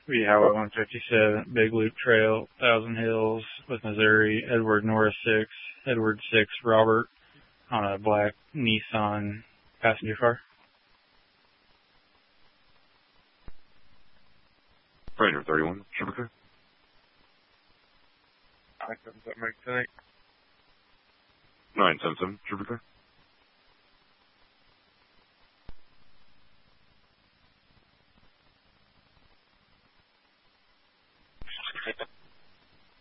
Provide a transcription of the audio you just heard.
V Highway 157, Big Loop Trail, Thousand Hills with Missouri, Edward Norris 6, Edward 6, Robert on a black Nissan passenger car. Ranger 31, Sugar. I-77 Mike 10-8. 977, Sugar.